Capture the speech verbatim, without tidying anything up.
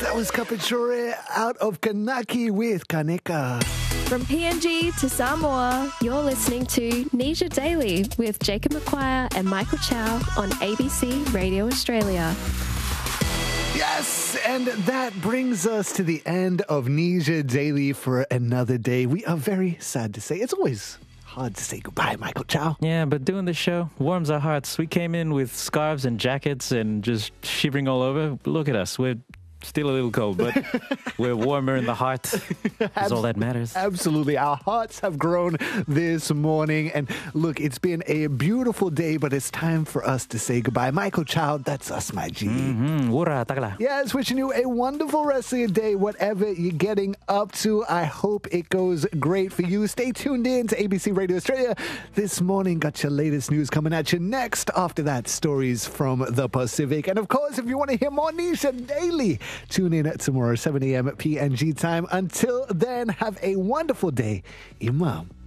That was Kapichure out of Kanaki with Kaneka. From P N G to Samoa, you're listening to Nisha Daily with Jacob McQuire and Michael Chow on A B C Radio Australia. Yes, and that brings us to the end of Nisha Daily for another day. We are very sad to say. It's always hard to say goodbye, Michael Chow. Yeah, but doing this show warms our hearts. We came in with scarves and jackets and just shivering all over. Look at us. We're still a little cold, but we're warmer in the heart. That's all that matters. Absolutely. Our hearts have grown this morning. And look, it's been a beautiful day, but it's time for us to say goodbye. Michael Chow, that's us, my G. Mm-hmm. Wura, takala. Yes, wishing you a wonderful rest of your day, whatever you're getting up to. I hope it goes great for you. Stay tuned in to A B C Radio Australia. This morning, got your latest news coming at you. Next, after that, stories from the Pacific. And of course, if you want to hear more Nisha Daily, tune in tomorrow, seven a.m. P N G time. Until then, have a wonderful day. Imam.